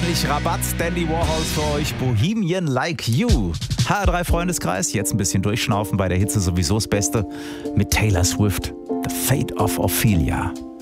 ordentlich Rabatt. Dandy Warhols für euch, Bohemian Like You. HR3 Freundeskreis, jetzt ein bisschen durchschnaufen, bei der Hitze sowieso das Beste. Mit Taylor Swift, The Fate of Ophelia.